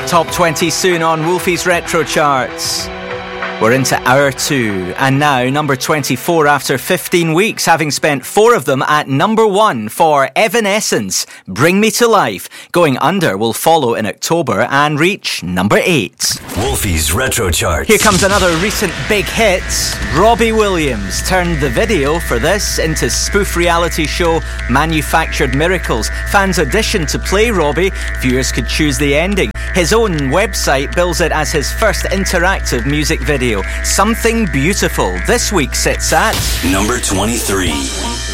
Top 20 soon on Wolfie's Retro Charts. We're into hour 2, and now number 24 after 15 weeks, having spent 4 of them at number 1 for Evanescence, Bring Me to Life. Going under will follow in October and reach number 8. Wolfie's Retro Charts. Here comes another recent big hit. Robbie Williams turned the video for this into spoof reality show Manufactured Miracles. Fans auditioned to play Robbie. Viewers could choose the ending. His own website bills it as his first interactive music video. Something Beautiful this week sits at number 23.